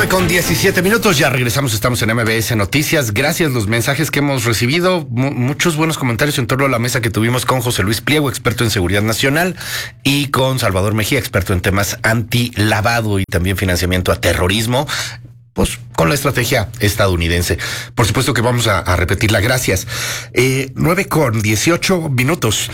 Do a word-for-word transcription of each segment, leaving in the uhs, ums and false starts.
Con diecisiete minutos, ya regresamos, estamos en M B S Noticias. Gracias los mensajes que hemos recibido, mu muchos buenos comentarios en torno a la mesa que tuvimos con José Luis Pliego, experto en seguridad nacional, y con Salvador Mejía, experto en temas antilavado y también financiamiento a terrorismo, pues con la estrategia estadounidense. Por supuesto que vamos a, a repetirla. Gracias. Eh, nueve con dieciocho minutos.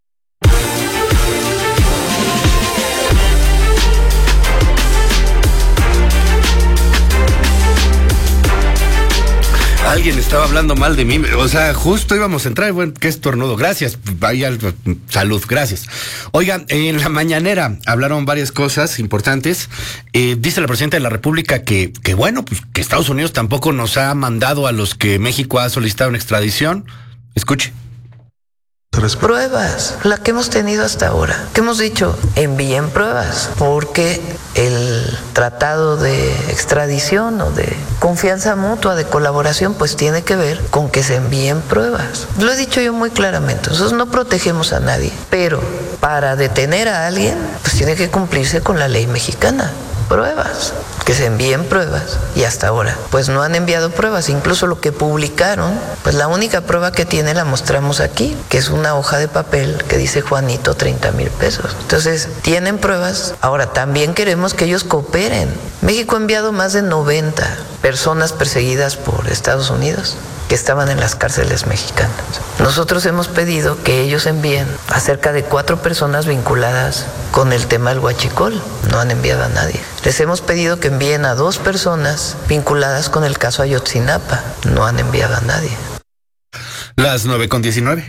Alguien estaba hablando mal de mí, o sea, justo íbamos a entrar, bueno, qué estornudo, gracias, vaya, salud, gracias. Oigan, en la mañanera hablaron varias cosas importantes, eh, dice la presidenta de la República que, que bueno, pues que Estados Unidos tampoco nos ha mandado a los que México ha solicitado en extradición. Escuche. Pruebas, la que hemos tenido hasta ahora, que hemos dicho, envíen pruebas, porque el tratado de extradición o de confianza mutua, de colaboración, pues tiene que ver con que se envíen pruebas. Lo he dicho yo muy claramente, nosotros no protegemos a nadie, pero para detener a alguien, pues tiene que cumplirse con la ley mexicana. Pruebas, que se envíen pruebas, y hasta ahora pues no han enviado pruebas. Incluso lo que publicaron, pues la única prueba que tiene la mostramos aquí, que es una hoja de papel que dice Juanito treinta mil pesos. Entonces tienen pruebas. Ahora también queremos que ellos cooperen. México ha enviado más de noventa personas perseguidas por Estados Unidos que estaban en las cárceles mexicanas. Nosotros hemos pedido que ellos envíen a cerca de cuatro personas vinculadas con el tema del huachicol. No han enviado a nadie. Les hemos pedido que envíen a dos personas vinculadas con el caso Ayotzinapa. No han enviado a nadie. Las nueve con diecinueve.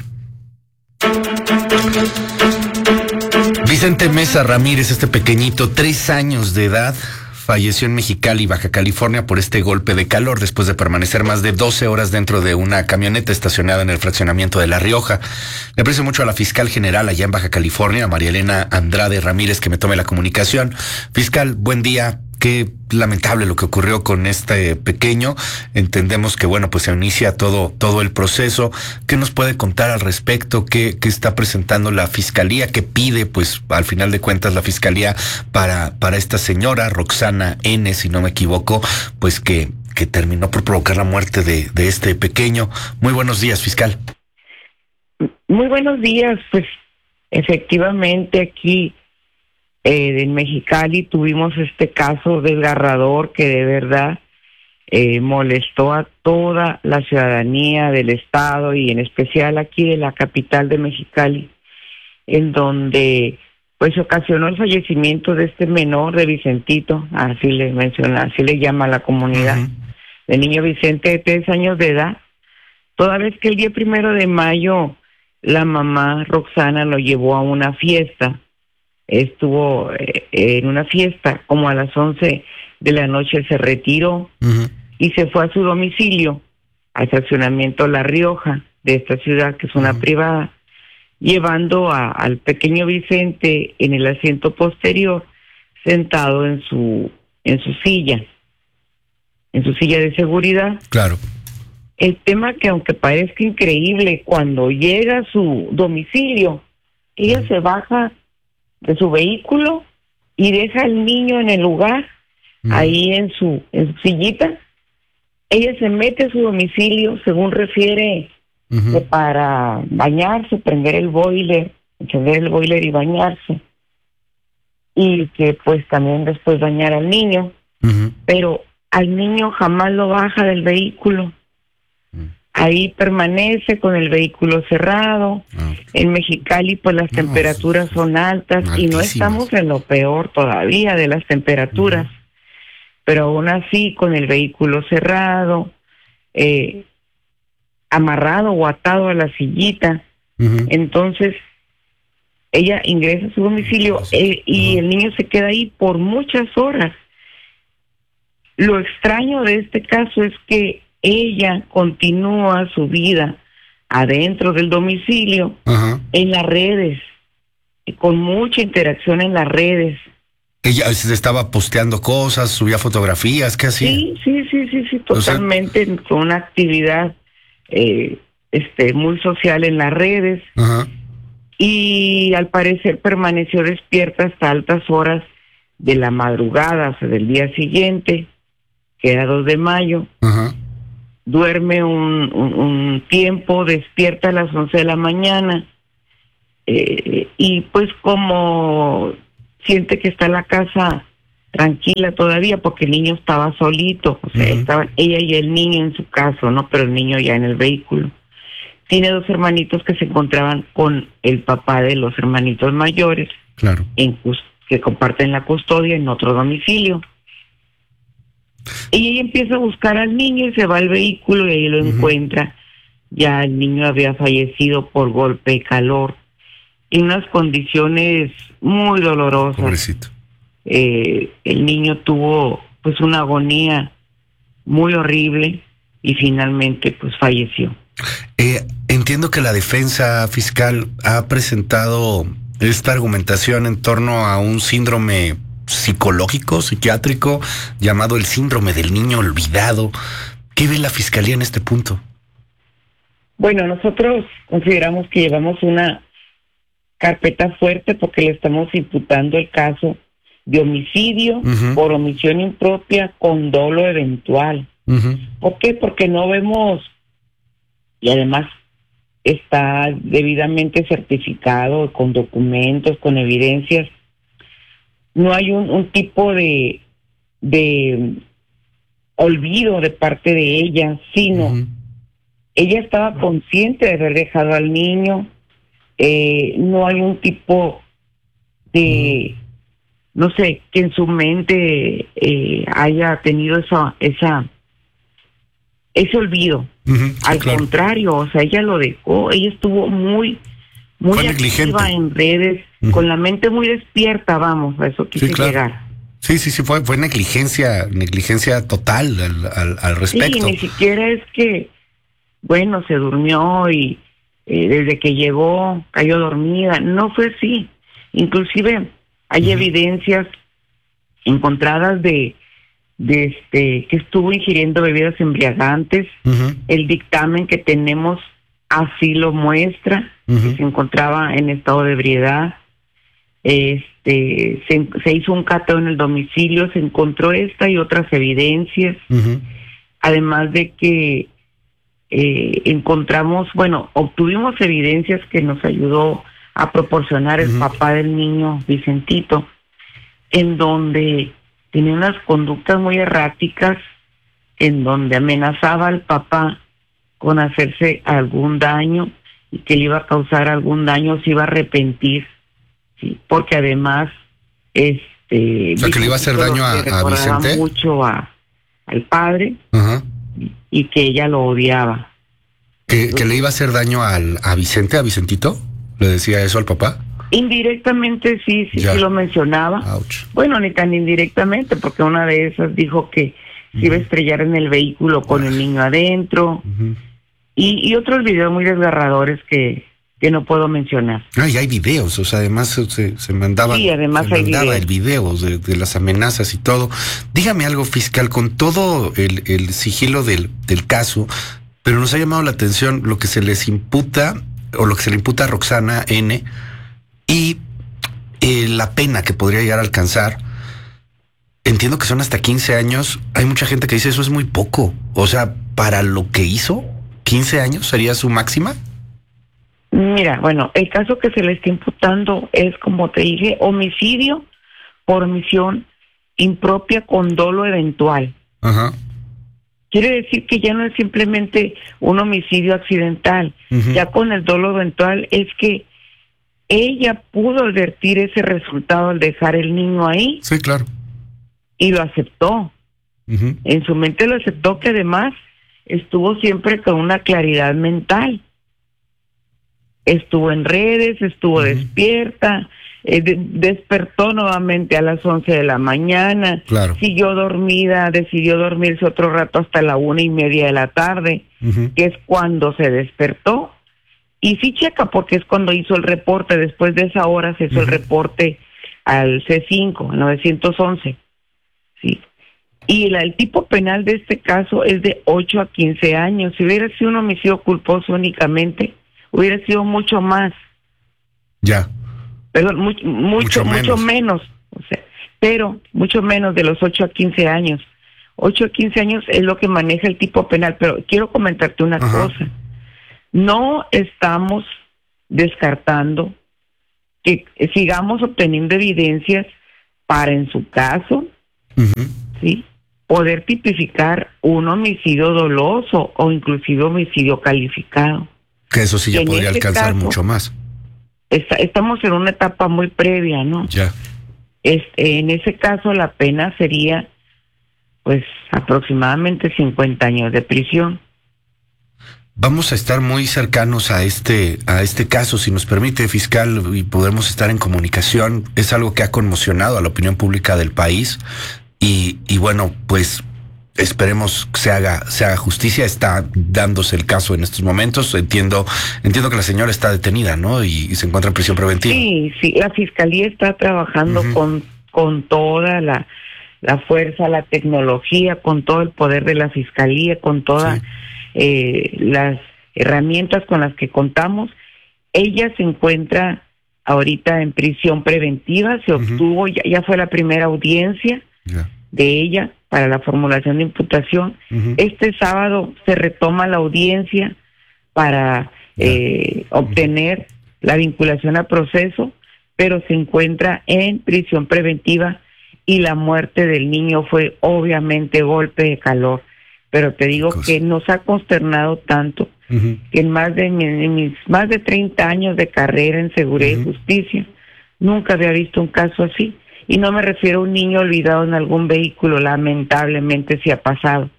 Vicente Mesa Ramírez, este pequeñito, tres años de edad, falleció en Mexicali, Baja California, por este golpe de calor después de permanecer más de doce horas dentro de una camioneta estacionada en el fraccionamiento de La Rioja. Le aprecio mucho a la fiscal general allá en Baja California, María Elena Andrade Ramírez, que me tome la comunicación. Fiscal, buen día. Qué lamentable lo que ocurrió con este pequeño. Entendemos que, bueno, pues se inicia todo, todo el proceso. ¿Qué nos puede contar al respecto? ¿Qué, qué está presentando la fiscalía? ¿Qué pide, pues, al final de cuentas, la fiscalía para, para esta señora, Roxana N., si no me equivoco, pues que, que terminó por provocar la muerte de, de este pequeño? Muy buenos días, fiscal. Muy buenos días. Pues, efectivamente, aquí Eh, en Mexicali tuvimos este caso desgarrador que de verdad eh, molestó a toda la ciudadanía del estado y en especial aquí de la capital de Mexicali, en donde pues ocasionó el fallecimiento de este menor, de Vicentito, así le menciona, así le llama la comunidad, uh-huh. El niño Vicente de tres años de edad, toda vez que el día primero de mayo la mamá Roxana lo llevó a una fiesta. Estuvo eh, en una fiesta, como a las once de la noche se retiró uh-huh. y se fue a su domicilio, al fraccionamiento La Rioja de esta ciudad, que es una uh-huh. privada, llevando a, al pequeño Vicente en el asiento posterior, sentado en su en su silla, en su silla de seguridad. Claro. El tema que, aunque parezca increíble, cuando llega a su domicilio, ella uh-huh. se baja de su vehículo y deja al niño en el lugar, uh-huh. ahí en su, en su sillita. Ella se mete a su domicilio, según refiere, uh-huh. para bañarse, prender el boiler, encender el boiler y bañarse. Y que pues también después bañar al niño. Uh-huh. Pero al niño jamás lo baja del vehículo. Ahí permanece con el vehículo cerrado. Oh. En Mexicali, pues las no, temperaturas son altas altísimas. Y no estamos en lo peor todavía de las temperaturas. Uh-huh. Pero aún así, con el vehículo cerrado, eh, amarrado o atado a la sillita. Uh-huh. Entonces, ella ingresa a su domicilio eh, y uh-huh. el niño se queda ahí por muchas horas. Lo extraño de este caso es que ella continúa su vida adentro del domicilio, uh-huh. en las redes, con mucha interacción en las redes. Ella se estaba posteando cosas, subía fotografías, ¿qué hacía? Sí, sí, sí, sí, sí, totalmente, o sea, con una actividad eh, este, muy social en las redes. Uh-huh. Y al parecer permaneció despierta hasta altas horas de la madrugada, o sea, del día siguiente. que era dos de mayo. Ajá. Duerme un, un, un tiempo, despierta a las once de la mañana, eh, y pues como siente que está en la casa tranquila todavía, porque el niño estaba solito, o sea, uh-huh. estaban ella y el niño en su caso, ¿no? Pero el niño ya en el vehículo. Tiene dos hermanitos que se encontraban con el papá de los hermanitos mayores, claro, en, que comparten la custodia en otro domicilio. Y ella empieza a buscar al niño y se va al vehículo y ahí lo uh-huh. encuentra. Ya el niño había fallecido por golpe de calor, en unas condiciones muy dolorosas. Pobrecito. Eh, el niño tuvo pues una agonía muy horrible y finalmente pues falleció. Eh, entiendo que la defensa fiscal ha presentado esta argumentación en torno a un síndrome psicológico, psiquiátrico, llamado el síndrome del niño olvidado. ¿Qué ve la fiscalía en este punto? Bueno, nosotros consideramos que llevamos una carpeta fuerte porque le estamos imputando el caso de homicidio uh-huh. por omisión impropia con dolo eventual. Uh-huh. ¿Por qué? Porque no vemos, y además está debidamente certificado con documentos, con evidencias. No hay un, un tipo de, de olvido de parte de ella, sino uh-huh. ella estaba consciente de haber dejado al niño. Eh, no hay un tipo de, uh-huh. no sé, que en su mente eh, haya tenido esa, esa, ese olvido. Uh-huh, Al claro. contrario, o sea, ella lo dejó, ella estuvo muy, muy activa en redes, uh-huh. con la mente muy despierta, vamos, a eso quise sí, claro. llegar. Sí, sí, sí, fue, fue negligencia, negligencia total al, al, al respecto. Sí, ni siquiera es que, bueno, se durmió y eh, desde que llegó cayó dormida, no fue así. Inclusive hay uh-huh. evidencias encontradas de de este que estuvo ingiriendo bebidas embriagantes. Uh-huh. El dictamen que tenemos así lo muestra, uh-huh. que se encontraba en estado de ebriedad. Este se, se hizo un cateo en el domicilio, se encontró esta y otras evidencias. Uh-huh. Además de que eh, encontramos, bueno, obtuvimos evidencias que nos ayudó a proporcionar el uh-huh. papá del niño, Vicentito, en donde tenía unas conductas muy erráticas, en donde amenazaba al papá con hacerse algún daño y que le iba a causar algún daño, se iba a arrepentir, sí, porque además este o sea, que le iba a hacer daño a, a Vicente mucho a al padre uh-huh. y, y que ella lo odiaba. ¿Que, que le iba a hacer daño al a Vicente, a Vicentito? ¿Le decía eso al papá? Indirectamente sí, sí, ya. sí lo mencionaba. Ouch. Bueno, ni tan indirectamente, porque una de esas dijo que uh-huh. se iba a estrellar en el vehículo con uh-huh. el niño adentro. Uh-huh. Y, y otros videos muy desgarradores que, que no puedo mencionar. Ah, y hay videos, o sea, además se, se mandaba, sí, además se hay mandaba videos. el video de, de las amenazas y todo. Dígame algo, fiscal, con todo el, el sigilo del, del caso, pero nos ha llamado la atención lo que se les imputa, o lo que se le imputa a Roxana N., y eh, la pena que podría llegar a alcanzar. Entiendo que son hasta quince años. Hay mucha gente que dice eso es muy poco. O sea, para lo que hizo, ¿quince años sería su máxima? Mira, bueno, el caso que se le está imputando es, como te dije, homicidio por omisión impropia con dolo eventual. Ajá. Quiere decir que ya no es simplemente un homicidio accidental. Uh-huh. Ya con el dolo eventual es que ella pudo advertir ese resultado al dejar el niño ahí. Sí, claro. Y lo aceptó. Uh-huh. En su mente lo aceptó, que además estuvo siempre con una claridad mental. Estuvo en redes, estuvo uh-huh. despierta, eh, de, despertó nuevamente a las once de la mañana. Claro. Siguió dormida, decidió dormirse otro rato hasta la una y media de la tarde, uh-huh. que es cuando se despertó. Y sí checa, porque es cuando hizo el reporte. Después de esa hora se hizo uh-huh. el reporte al C cinco, al novecientos once. Sí. Y la, el tipo penal de este caso es de ocho a quince años. Si hubiera sido un homicidio culposo únicamente, hubiera sido mucho más. Ya. Perdón, mu mucho, mucho menos. Mucho menos. O sea, pero mucho menos de los ocho a quince años. ocho a quince años es lo que maneja el tipo penal, pero quiero comentarte una Ajá. cosa. No estamos descartando que sigamos obteniendo evidencias para, en su caso, uh-huh. ¿sí?, poder tipificar un homicidio doloso o inclusive homicidio calificado. Que eso sí ya podría alcanzar caso, mucho más. Está, estamos en una etapa muy previa, ¿no? Ya. Este, en ese caso la pena sería, pues, aproximadamente cincuenta años de prisión. Vamos a estar muy cercanos a este a este caso, si nos permite, fiscal, y podemos estar en comunicación. Es algo que ha conmocionado a la opinión pública del país y, y bueno, pues esperemos que se haga se haga justicia. Está dándose el caso en estos momentos. Entiendo entiendo que la señora está detenida, ¿no? Y, y se encuentra en prisión preventiva. Sí, sí. La fiscalía está trabajando uh-huh. con con toda la la fuerza, la tecnología, con todo el poder de la fiscalía, con toda sí. Eh, las herramientas con las que contamos. Ella se encuentra ahorita en prisión preventiva, se obtuvo, uh-huh. ya, ya fue la primera audiencia yeah. de ella para la formulación de imputación. Uh-huh. Este sábado se retoma la audiencia para yeah. eh, obtener uh-huh. la vinculación a proceso, pero se encuentra en prisión preventiva y la muerte del niño fue obviamente golpe de calor. Pero te digo que nos ha consternado tanto uh-huh. que en más de, mi, en mis más de treinta años de carrera en seguridad uh-huh. y justicia nunca había visto un caso así. Y no me refiero a un niño olvidado en algún vehículo, lamentablemente sí ha pasado.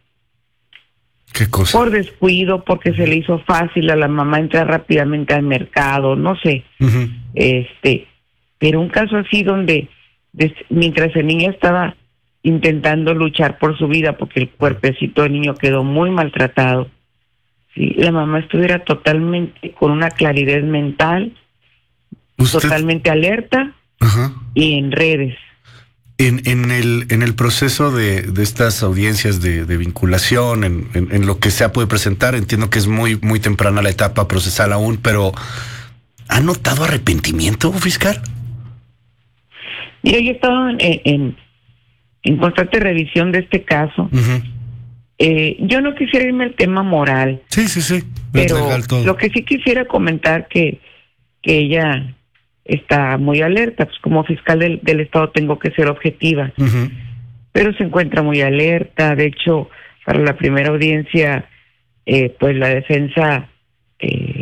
¿Qué cosa? Por descuido, porque uh-huh. se le hizo fácil a la mamá entrar rápidamente al mercado, no sé. Uh-huh. Este, pero un caso así donde des, mientras el niño estaba intentando luchar por su vida porque el cuerpecito del niño quedó muy maltratado, ¿sí?, la mamá estuviera totalmente con una claridad mental, ¿Usted? totalmente alerta Ajá. y en redes. En, en el en el proceso de, de estas audiencias de, de vinculación, en, en, en lo que sea puede presentar, entiendo que es muy muy temprana la etapa procesal aún, pero ¿ha notado arrepentimiento, fiscal? Mira, yo he estado en, en en constante revisión de este caso. Uh-huh. Eh, yo no quisiera irme al tema moral. Sí, sí, sí. Pero lo que sí quisiera comentar que, que ella está muy alerta, pues como fiscal del, del Estado tengo que ser objetiva. Uh-huh. Pero se encuentra muy alerta. De hecho, para la primera audiencia, eh, pues la defensa eh,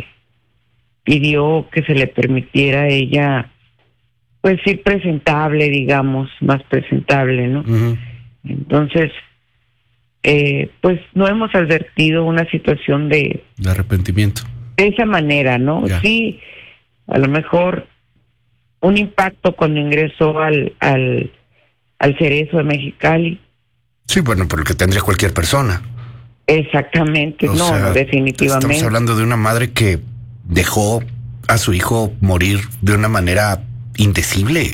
pidió que se le permitiera a ella pues ir presentable, digamos, más presentable, ¿no? Uh-huh. Entonces, eh, pues no hemos advertido una situación de... De arrepentimiento. De esa manera, ¿no? Ya. Sí, a lo mejor un impacto cuando ingresó al, al, al Cerezo de Mexicali. Sí, bueno, pero el que tendría cualquier persona. Exactamente, o no, sea, definitivamente. Estamos hablando de una madre que dejó a su hijo morir de una manera indecible.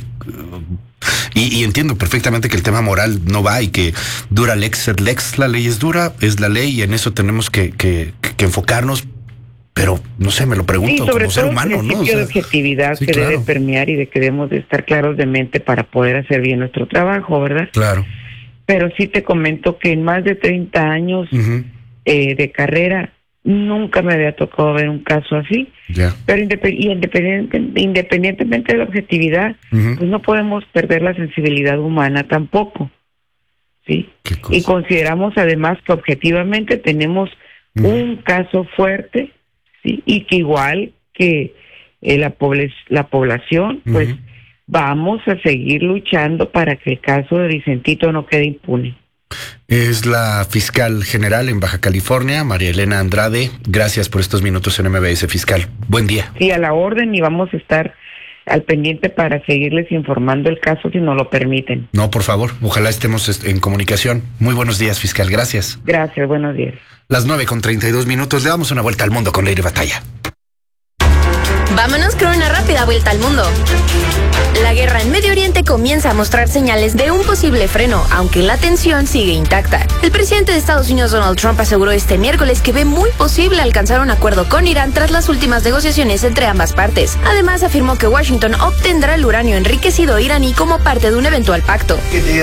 Y, y entiendo perfectamente que el tema moral no va y que dura lex sed lex, la ley es dura, es la ley y en eso tenemos que, que, que enfocarnos, pero no sé, me lo pregunto sí, sobre como todo ser humano, el ¿no? principio O sea, de objetividad sí, que claro. debe permear y de que debemos de estar claros de mente para poder hacer bien nuestro trabajo, ¿verdad? Claro. Pero sí te comento que en más de treinta años uh-huh. eh, de carrera nunca me había tocado ver un caso así. Yeah. Pero independ- y independiente, independientemente de la objetividad, uh-huh. pues no podemos perder la sensibilidad humana tampoco, ¿sí? Y consideramos además que objetivamente tenemos uh-huh. un caso fuerte, ¿sí? Y que igual que eh, la, poble- la población, uh-huh. pues vamos a seguir luchando para que el caso de Vicentito no quede impune. Es la fiscal general en Baja California, María Elena Andrade. Gracias por estos minutos en M B S, fiscal. Buen día. Sí, a la orden, y vamos a estar al pendiente para seguirles informando el caso si nos lo permiten. No, por favor, ojalá estemos en comunicación. Muy buenos días, fiscal. Gracias. Gracias, buenos días. Las nueve con treinta y dos minutos. Le damos una vuelta al mundo con Leire Batalla. Vámonos con una rápida vuelta al mundo. La guerra en Medio Oriente comienza a mostrar señales de un posible freno, aunque la tensión sigue intacta. El presidente de Estados Unidos, Donald Trump, aseguró este miércoles que ve muy posible alcanzar un acuerdo con Irán tras las últimas negociaciones entre ambas partes. Además, afirmó que Washington obtendrá el uranio enriquecido iraní como parte de un eventual pacto.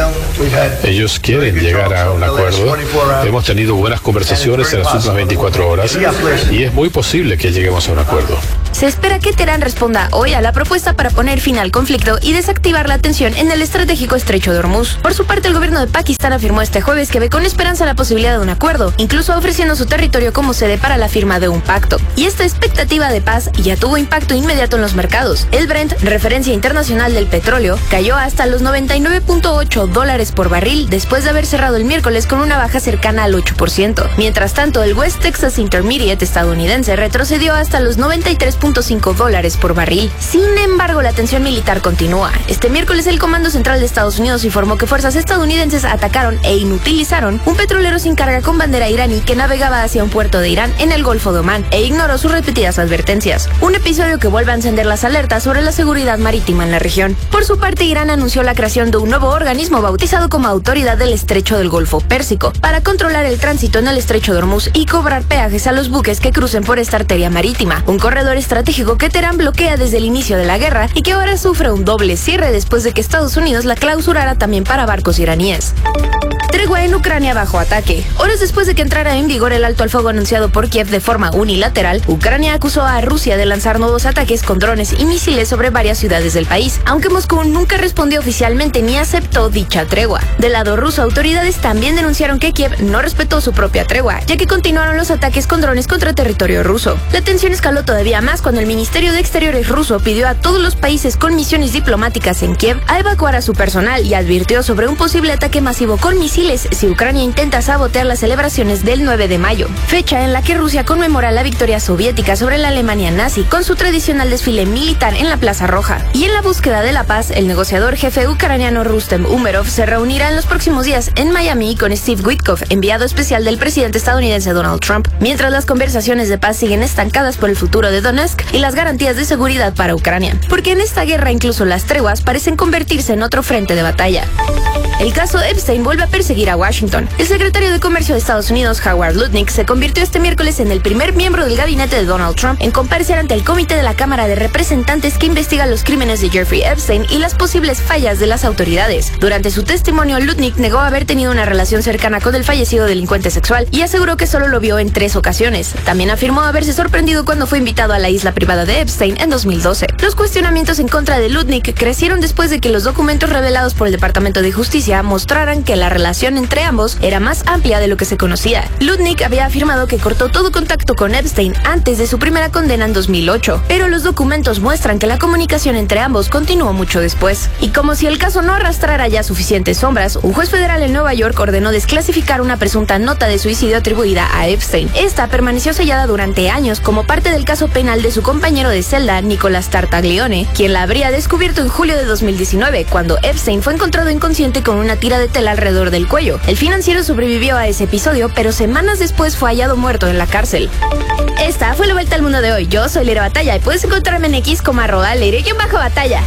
Ellos quieren llegar a un acuerdo. Hemos tenido buenas conversaciones en las últimas veinticuatro horas y es muy posible que lleguemos a un acuerdo. Se espera que Teherán responda hoy a la propuesta para poner fin al conflicto y desactivar la tensión en el estratégico estrecho de Hormuz. Por su parte, el gobierno de Pakistán afirmó este jueves que ve con esperanza la posibilidad de un acuerdo, incluso ofreciendo su territorio como sede para la firma de un pacto. Y esta expectativa de paz ya tuvo impacto inmediato en los mercados. El Brent, referencia internacional del petróleo, cayó hasta los noventa y nueve punto ocho dólares por barril después de haber cerrado el miércoles con una baja cercana al ocho por ciento. Mientras tanto, el West Texas Intermediate estadounidense retrocedió hasta los noventa y tres punto cinco dólares por barril. Sin embargo, la tensión militar continúa. Este miércoles, el Comando Central de Estados Unidos informó que fuerzas estadounidenses atacaron e inutilizaron un petrolero sin carga con bandera iraní que navegaba hacia un puerto de Irán en el Golfo de Omán e ignoró sus repetidas advertencias. Un episodio que vuelve a encender las alertas sobre la seguridad marítima en la región. Por su parte, Irán anunció la creación de un nuevo organismo bautizado como Autoridad del Estrecho del Golfo Pérsico para controlar el tránsito en el Estrecho de Hormuz y cobrar peajes a los buques que crucen por esta arteria marítima, un corredor estratégico que Teherán bloquea desde el inicio de la guerra y que ahora sufre un doble cierre después de que Estados Unidos la clausurara también para barcos iraníes. Tregua en Ucrania bajo ataque. Horas después de que entrara en vigor el alto al fuego anunciado por Kiev de forma unilateral, Ucrania acusó a Rusia de lanzar nuevos ataques con drones y misiles sobre varias ciudades del país, aunque Moscú nunca respondió oficialmente ni aceptó dicha tregua. Del lado ruso, autoridades también denunciaron que Kiev no respetó su propia tregua, ya que continuaron los ataques con drones contra territorio ruso. La tensión escaló todavía más cuando el Ministerio de Exteriores ruso pidió a todos los países con misiones diplomáticas en Kiev a evacuar a su personal y advirtió sobre un posible ataque masivo con misiles si Ucrania intenta sabotear las celebraciones del nueve de mayo, fecha en la que Rusia conmemora la victoria soviética sobre la Alemania nazi con su tradicional desfile militar en la Plaza Roja. Y en la búsqueda de la paz, el negociador jefe ucraniano Rustem Umerov se reunirá en los próximos días en Miami con Steve Witkoff, enviado especial del presidente estadounidense Donald Trump, mientras las conversaciones de paz siguen estancadas por el futuro de Donetsk y las garantías de seguridad para Ucrania, porque en esta guerra incluso las treguas parecen convertirse en otro frente de batalla. El caso Epstein vuelve a perseguir a Washington. El secretario de Comercio de Estados Unidos, Howard Lutnick, se convirtió este miércoles en el primer miembro del gabinete de Donald Trump en comparecer ante el Comité de la Cámara de Representantes que investiga los crímenes de Jeffrey Epstein y las posibles fallas de las autoridades. Durante su testimonio, Lutnick negó haber tenido una relación cercana con el fallecido delincuente sexual y aseguró que solo lo vio en tres ocasiones. También afirmó haberse sorprendido cuando fue invitado a la isla privada de Epstein en dos mil doce. Los cuestionamientos en contra de Lutnick crecieron después de que los documentos revelados por el Departamento de Justicia mostraran que la relación entre ambos era más amplia de lo que se conocía. Lutnick había afirmado que cortó todo contacto con Epstein antes de su primera condena en dos mil ocho, pero los documentos muestran que la comunicación entre ambos continuó mucho después. Y como si el caso no arrastrara ya suficientes sombras, un juez federal en Nueva York ordenó desclasificar una presunta nota de suicidio atribuida a Epstein. Esta permaneció sellada durante años como parte del caso penal de su compañero de celda, Nicolás Tartaglione, quien la habría descubierto en julio de dos mil diecinueve, cuando Epstein fue encontrado inconsciente con una tira de tela alrededor del cuello. El financiero sobrevivió a ese episodio, pero semanas después fue hallado muerto en la cárcel. Esta fue la vuelta al mundo de hoy. Yo soy Lera Batalla y puedes encontrarme en X como arroba Leire-Batalla.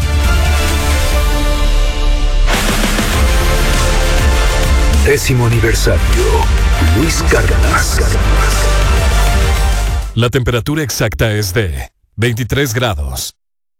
Décimo aniversario. Luis Cárdenas. La temperatura exacta es de veintitrés grados.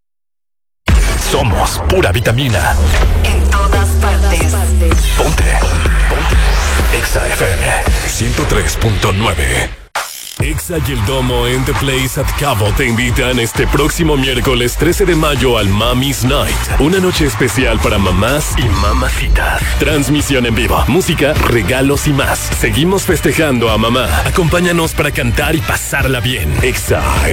Somos pura vitamina. En todas partes. Ponte. Ponte. Exa F M ciento tres punto nueve. Exa y el Domo en The Place at Cabo te invitan este próximo miércoles trece de mayo al Mommy's Night. Una noche especial para mamás y mamacitas. Transmisión en vivo, música, regalos y más. Seguimos festejando a mamá. Acompáñanos para cantar y pasarla bien. Exa